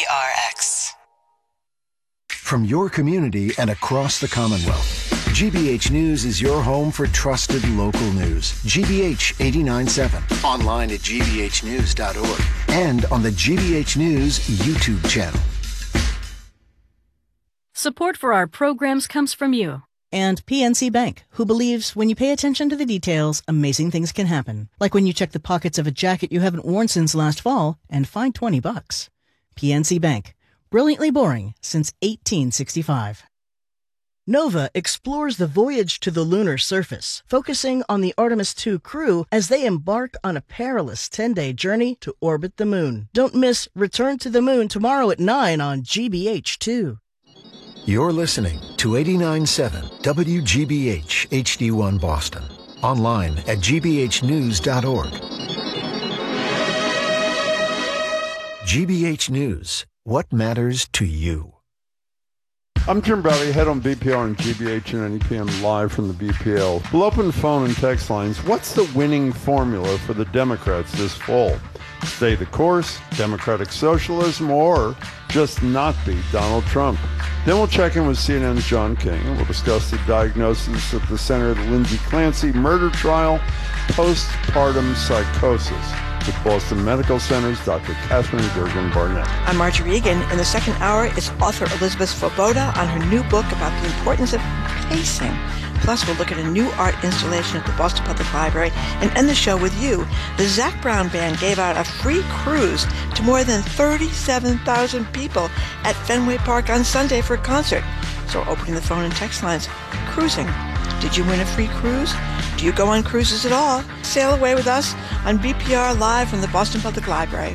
WPRX. From your community and across the Commonwealth, GBH News is your home for trusted local news. GBH 89.7, online at gbhnews.org, and on the GBH News YouTube channel. Support for our programs comes from you. And PNC Bank, who believes when you pay attention to the details, amazing things can happen. Like when you check the pockets of a jacket you haven't worn since last fall and find $20. PNC Bank, brilliantly boring since 1865. NOVA explores the voyage to the lunar surface, focusing on the Artemis II crew as they embark on a perilous 10-day journey to orbit the moon. Don't miss Return to the Moon tomorrow at 9 on GBH2. You're listening to 89.7 WGBH HD1 Boston. Online at gbhnews.org. GBH News. What matters to you? I'm Jim Browdy, head on BPR and GBH and NEPM live from the BPL. We'll open phone and text lines. What's the winning formula for the Democrats this fall? Stay the course, democratic socialism, or just not beat Donald Trump? Then we'll check in with CNN's John King, and we'll discuss the diagnosis at the center of the Lindsay Clancy murder trial, postpartum psychosis, with Boston Medical Center's Dr. Catherine Gergen Barnett. I'm Marjorie Egan. In the second hour is author Elizabeth Svoboda on her new book about the importance of pacing. Plus, we'll look at a new art installation at the Boston Public Library and end the show with you. The Zac Brown Band gave out a free cruise to more than 37,000 people at Fenway Park on Sunday for a concert. So opening the phone and text lines. Cruising. Did you win a free cruise? Do you go on cruises at all? Sail away with us on BPR Live from the Boston Public Library.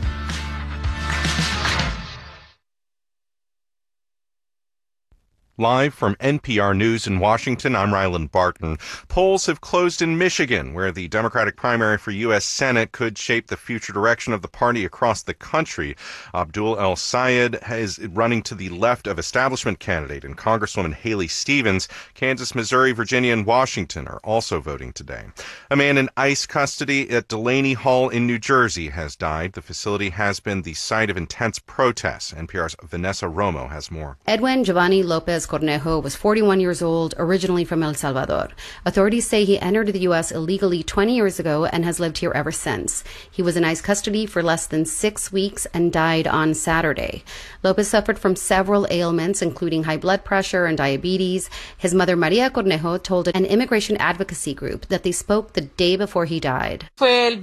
Live from NPR News in Washington, I'm Ryland Barton. Polls have closed in Michigan, where the Democratic primary for U.S. Senate could shape the future direction of the party across the country. Abdul El Sayed is running to the left of establishment candidate, and Congresswoman Haley Stevens, Kansas, Missouri, Virginia, and Washington are also voting today. A man in ICE custody at Delaney Hall in New Jersey has died. The facility has been the site of intense protests. NPR's Vanessa Romo has more. Edwin Giovanni Lopez Cornejo was 41 years old, originally from El Salvador. Authorities say he entered the U.S. illegally 20 years ago and has lived here ever since. He was in ICE custody for less than 6 weeks and died on Saturday. Lopez suffered from several ailments, including high blood pressure and diabetes. His mother, Maria Cornejo, told an immigration advocacy group that they spoke the day before he died. He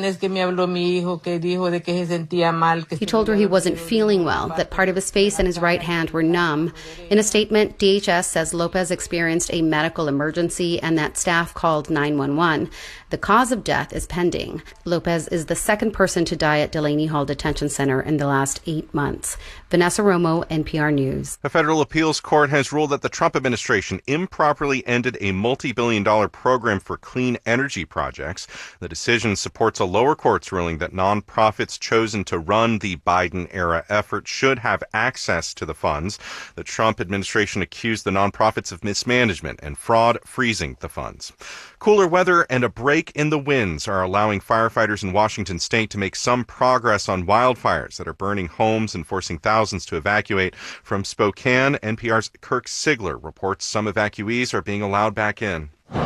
told her he wasn't feeling well, that part of his face and his right hand were numb. In a statement, DHS says Lopez experienced a medical emergency and that staff called 911. The cause of death is pending. Lopez is the second person to die at Delaney Hall Detention Center in the last 8 months. Vanessa Romo, NPR News. A federal appeals court has ruled that the Trump administration improperly ended a multi-billion-dollar program for clean energy projects. The decision supports a lower court's ruling that nonprofits chosen to run the Biden-era effort should have access to the funds. The Trump administration accused the nonprofits of mismanagement and fraud, freezing the funds. Cooler weather and a break in the winds are allowing firefighters in Washington state to make some progress on wildfires that are burning homes and forcing thousands to evacuate. From Spokane, NPR's Kirk Sigler reports some evacuees are being allowed back in.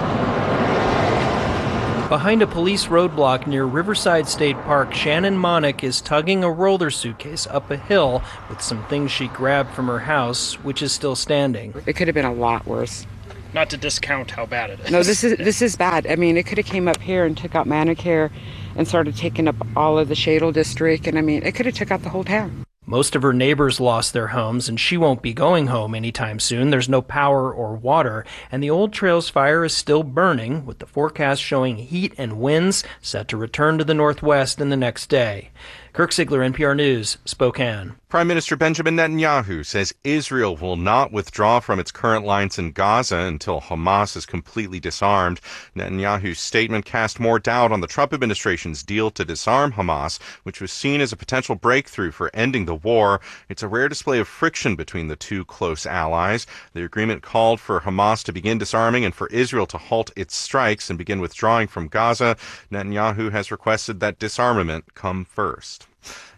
Behind a police roadblock near Riverside State Park, Shannon Monick is tugging a roller suitcase up a hill with some things she grabbed from her house, which is still standing. It could have been a lot worse. Not to discount how bad it is. No, this is bad. I mean, it could have came up here and took out Manicare and started taking up all of the Shadle district, and I mean, it could have took out the whole town. Most of her neighbors lost their homes, and she won't be going home anytime soon. There's no power or water, and the Old Trails fire is still burning, with the forecast showing heat and winds set to return to the northwest in the next day. Kirk Sigler, NPR News, Spokane. Prime Minister Benjamin Netanyahu says Israel will not withdraw from its current lines in Gaza until Hamas is completely disarmed. Netanyahu's statement cast more doubt on the Trump administration's deal to disarm Hamas, which was seen as a potential breakthrough for ending the war. It's a rare display of friction between the two close allies. The agreement called for Hamas to begin disarming and for Israel to halt its strikes and begin withdrawing from Gaza. Netanyahu has requested that disarmament come first.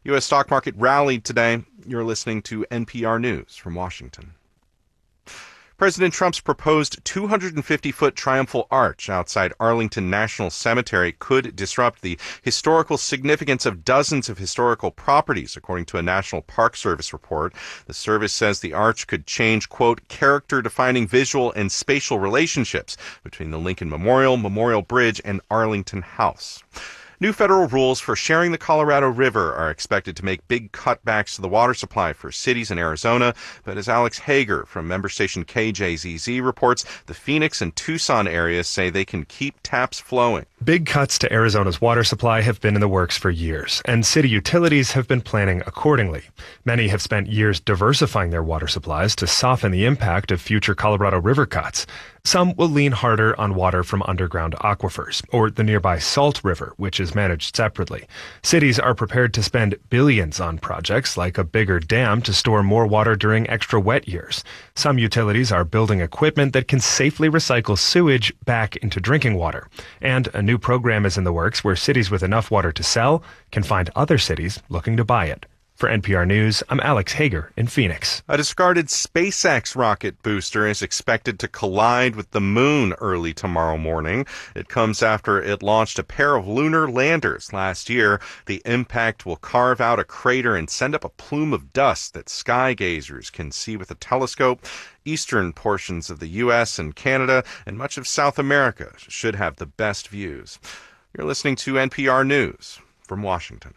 U.S. stock market rallied today. You're listening to NPR News from Washington. President Trump's proposed 250-foot triumphal arch outside Arlington National Cemetery could disrupt the historical significance of dozens of historical properties, according to a National Park Service report. The service says the arch could change, quote, character-defining visual and spatial relationships between the Lincoln Memorial, Memorial Bridge, and Arlington House. New federal rules for sharing the Colorado River are expected to make big cutbacks to the water supply for cities in Arizona. But as Alex Hager from member station KJZZ reports, the Phoenix and Tucson areas say they can keep taps flowing. Big cuts to Arizona's water supply have been in the works for years, and city utilities have been planning accordingly. Many have spent years diversifying their water supplies to soften the impact of future Colorado River cuts. Some will lean harder on water from underground aquifers, or the nearby Salt River, which is managed separately. Cities are prepared to spend billions on projects like a bigger dam to store more water during extra wet years. Some utilities are building equipment that can safely recycle sewage back into drinking water. And a new program is in the works where cities with enough water to sell can find other cities looking to buy it. For NPR News, I'm Alex Hager in Phoenix. A discarded SpaceX rocket booster is expected to collide with the moon early tomorrow morning. It comes after it launched a pair of lunar landers last year. The impact will carve out a crater and send up a plume of dust that sky gazers can see with a telescope. Eastern portions of the U.S. and Canada and much of South America should have the best views. You're listening to NPR News from Washington.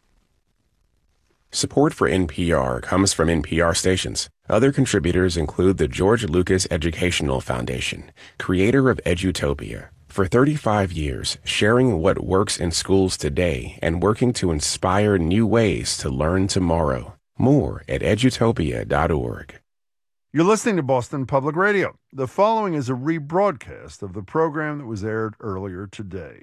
Support for NPR comes from NPR stations. Other contributors include the George Lucas Educational Foundation, creator of Edutopia. For 35 years, sharing what works in schools today and working to inspire new ways to learn tomorrow. More at edutopia.org. You're listening to Boston Public Radio. The following is a rebroadcast of the program that was aired earlier today.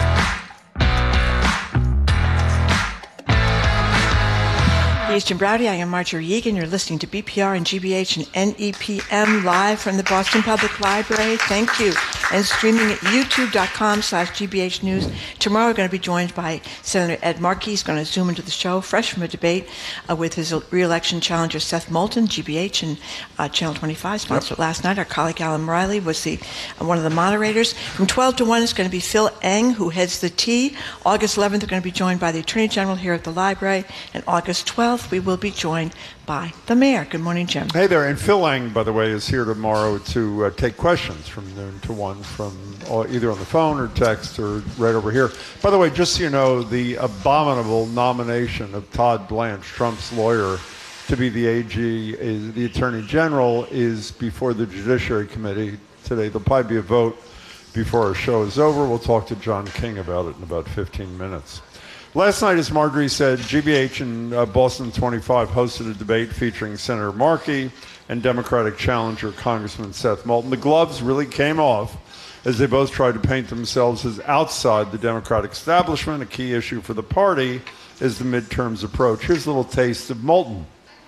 He's Jim Braude. I am Marjorie Yeagan. You're listening to BPR and GBH and NEPM live from the Boston Public Library. Thank you. And streaming at youtube.com/GBH News. Tomorrow we're going to be joined by Senator Ed Markey. He's going to zoom into the show fresh from a debate with his re-election challenger Seth Moulton. GBH and Channel 25 sponsored last night. Our colleague Alan Riley was one of the moderators. From 12 to 1 is going to be Phil Eng, who heads the T. August 11th, we're going to be joined by the Attorney General here at the library. And August 12th, we will be joined by the mayor. Good morning, Jim. Hey there. And Phil Eng, by the way, is here tomorrow to take questions from noon to 1 from either on the phone or text or right over here. By the way, just so you know, the abominable nomination of Todd Blanche, Trump's lawyer, to be the AG, the Attorney General, is before the Judiciary Committee today. There'll probably be a vote before our show is over. We'll talk to John King about it in about 15 minutes. Last night, as Marjorie said, GBH and Boston 25 hosted a debate featuring Senator Markey and Democratic challenger Congressman Seth Moulton. The gloves really came off as they both tried to paint themselves as outside the Democratic establishment. A key issue for the party is the midterms approach. Here's a little taste of Moulton.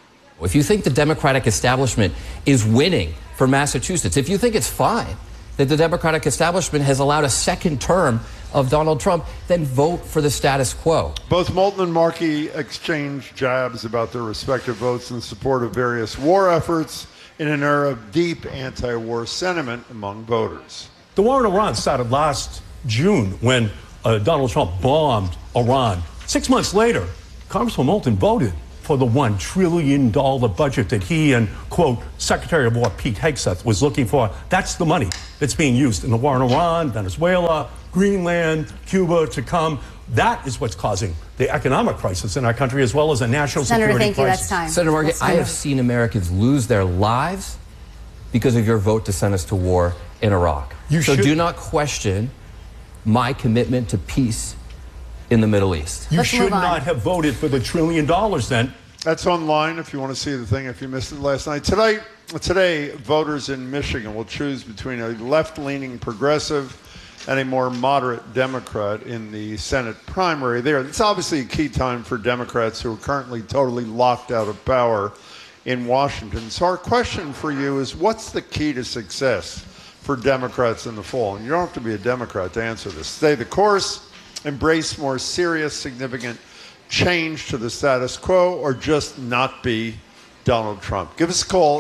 If you think the Democratic establishment is winning for Massachusetts, if you think it's fine that the Democratic establishment has allowed a second term of Donald Trump, then vote for the status quo. Both Moulton and Markey exchanged jabs about their respective votes in support of various war efforts in an era of deep anti-war sentiment among voters. The war in Iran started last June when Donald Trump bombed Iran. 6 months later, Congressman Moulton voted for the $1 trillion budget that he and, quote, Secretary of War Pete Hegseth was looking for. That's the money that's being used in the war in Iran, Venezuela, Greenland, Cuba to come. That is what's causing the economic crisis in our country as well as a national security crisis. Senator, thank you. That's time. Senator Markey, I have seen Americans lose their lives because of your vote to send us to war in Iraq. So do not question my commitment to peace in the Middle East. You should not have voted for the $1 trillion then. That's online if you want to see the thing, if you missed it last night. Today, voters in Michigan will choose between a left-leaning progressive and a more moderate Democrat in the Senate primary there. It's obviously a key time for Democrats who are currently totally locked out of power in Washington. So our question for you is, what's the key to success for Democrats in the fall? And you don't have to be a Democrat to answer this. Stay the course, embrace more serious, significant change to the status quo or just not be Donald Trump? Give us a call,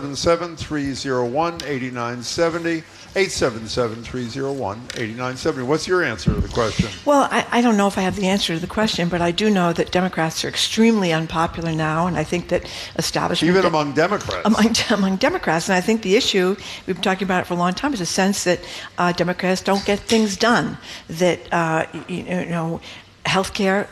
877-301-8970, 877-301-8970. What's your answer to the question? Well, I don't know if I have the answer to the question, but I do know that Democrats are extremely unpopular now, and I think that establishment... Even among Democrats. Among Democrats, and I think the issue, we've been talking about it for a long time, is a sense that Democrats don't get things done, that, healthcare,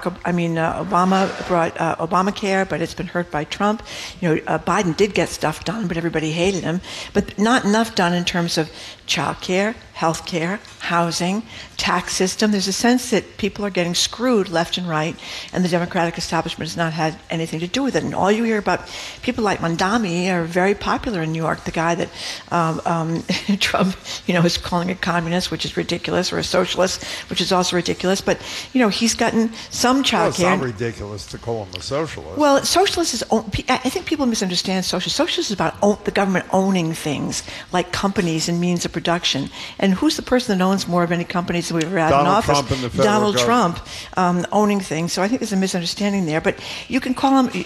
Obama brought Obamacare, but it's been hurt by Trump. Biden did get stuff done, but everybody hated him. But not enough done in terms of childcare, healthcare, housing, tax system. There's a sense that people are getting screwed left and right, and the Democratic establishment has not had anything to do with it. And all you hear about people like Mondami are very popular in New York. The guy that Trump, is calling a communist, which is ridiculous, or a socialist, which is also ridiculous. But he's gotten some child care. It's not ridiculous to call him a socialist. Well, socialist is. I think people misunderstand socialist. Socialist is about the government owning things like companies and means of production. And who's the person that owns more of any companies that we've ever had in office? Donald Trump and the federal Donald government. Trump owning things. So I think there's a misunderstanding there. But you can call him.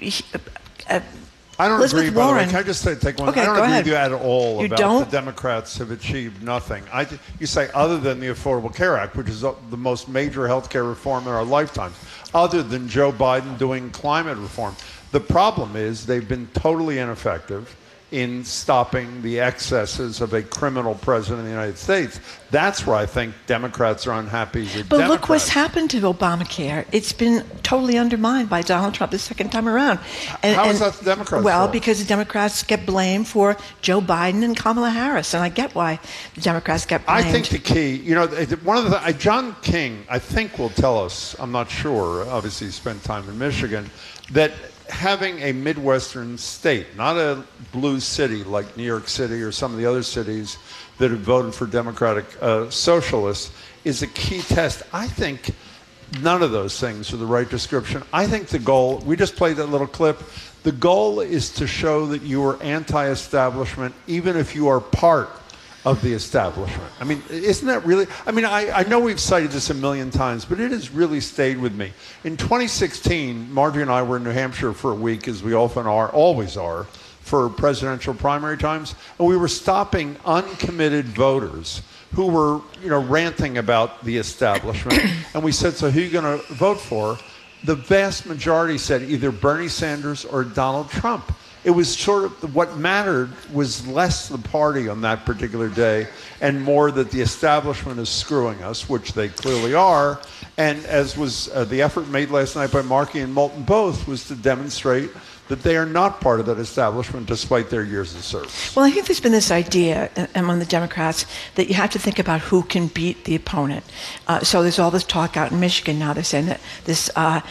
I don't Elizabeth agree, by the way. Warren. Can I just take one? Okay, I don't go agree ahead. with you at all You about don't? the Democrats have achieved nothing. You say other than the Affordable Care Act, which is the most major health care reform in our lifetime, other than Joe Biden doing climate reform. The problem is they've been totally ineffective in stopping the excesses of a criminal president of the United States. That's where I think Democrats are unhappy with But Democrats. look what's happened to Obamacare. It's been totally undermined by Donald Trump the second time around. How is that the Democrats' Well, fault? because the Democrats get blamed for Joe Biden and Kamala Harris, and I get why the Democrats get blamed. I think the key, one of the John King, I think, will tell us, I'm not sure, obviously he spent time in Michigan, that having a Midwestern state, not a blue city like New York City or some of the other cities that have voted for Democratic socialists, is a key test. I think none of those things are the right description. I think the goal, we just played that little clip, the goal is to show that you are anti-establishment even if you are part of the establishment. I mean, isn't that really, I know we've cited this a million times, but it has really stayed with me. In 2016, Marjorie and I were in New Hampshire for a week, as we often are, always are, for presidential primary times, and we were stopping uncommitted voters who were, ranting about the establishment. And we said, so who are you going to vote for? The vast majority said either Bernie Sanders or Donald Trump. It was sort of what mattered was less the party on that particular day and more that the establishment is screwing us, which they clearly are. And as was the effort made last night by Markey and Moulton both was to demonstrate that they are not part of that establishment despite their years of service. Well, I think there's been this idea among the Democrats that you have to think about who can beat the opponent. So there's all this talk out in Michigan now. They're saying that this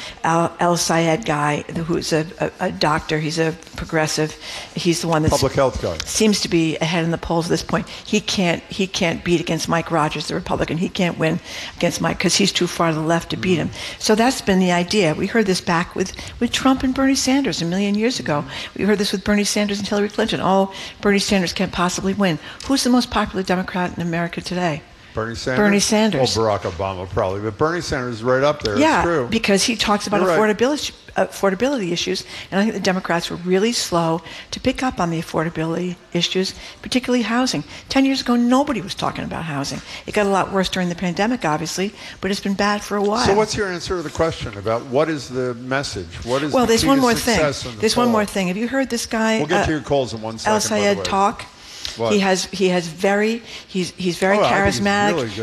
El Sayed guy, who's a doctor, he's a progressive, he's the one that's public health guy, seems to be ahead in the polls at this point. He can't beat against Mike Rogers, the Republican. He can't win against Mike because he's too far to the left to beat him. So that's been the idea. We heard this back with Trump and Bernie Sanders a million years ago. We heard this with Bernie Sanders and Hillary Clinton. Oh, Bernie Sanders can't possibly win. Who's the most popular Democrat in America today? Bernie Sanders? Bernie Sanders. Well, Barack Obama probably, but Bernie Sanders is right up there. Yeah, it's true. Because he talks about affordability issues, and I think the Democrats were really slow to pick up on the affordability issues, particularly housing. 10 years ago, nobody was talking about housing. It got a lot worse during the pandemic, obviously, but it's been bad for a while. So what's your answer to the question about what is the message? What is well, the there's key one to more success thing. in the There's poll? one more thing. Have you heard this guy? We'll get to your calls in 1 second. El Sayed talk. What? He's very I think he's charismatic. really good.